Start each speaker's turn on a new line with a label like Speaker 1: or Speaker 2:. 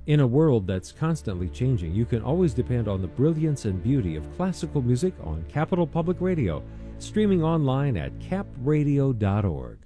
Speaker 1: In a world that's constantly changing, you can always depend on the brilliance and beauty of classical music on Capital Public Radio, streaming online at capradio.org.